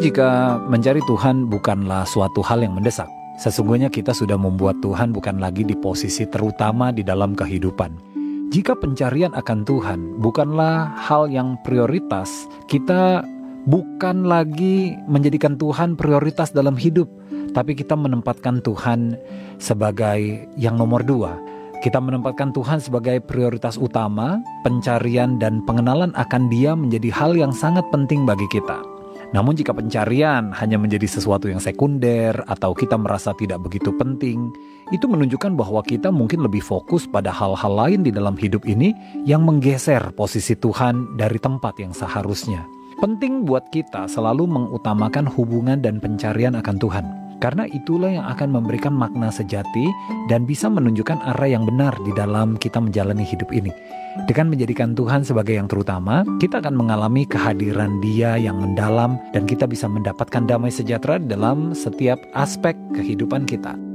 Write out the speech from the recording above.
jika mencari Tuhan bukanlah suatu hal yang mendesak, sesungguhnya kita sudah membuat Tuhan bukan lagi di posisi terutama di dalam kehidupan. Jika pencarian akan Tuhan bukanlah hal yang prioritas, kita bukan lagi menjadikan Tuhan prioritas dalam hidup, tapi kita menempatkan Tuhan sebagai yang nomor 2. Kita menempatkan Tuhan sebagai prioritas utama, pencarian dan pengenalan akan Dia menjadi hal yang sangat penting bagi kita. Namun jika pencarian hanya menjadi sesuatu yang sekunder atau kita merasa tidak begitu penting, itu menunjukkan bahwa kita mungkin lebih fokus pada hal-hal lain di dalam hidup ini yang menggeser posisi Tuhan dari tempat yang seharusnya. Penting buat kita selalu mengutamakan hubungan dan pencarian akan Tuhan, karena itulah yang akan memberikan makna sejati dan bisa menunjukkan arah yang benar di dalam kita menjalani hidup ini. Dengan menjadikan Tuhan sebagai yang terutama, kita akan mengalami kehadiran Dia yang mendalam dan kita bisa mendapatkan damai sejahtera dalam setiap aspek kehidupan kita.